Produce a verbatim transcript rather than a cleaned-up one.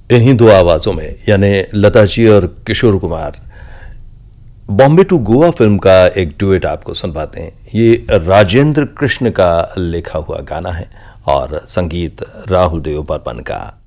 इन्हीं दो आवाज़ों में, यानी लता जी और किशोर कुमार, बॉम्बे टू गोवा फिल्म का एक डुएट आपको सुनवाते हैं। ये राजेंद्र कृष्ण का लिखा हुआ गाना है और संगीत राहुल देव बर्मन का।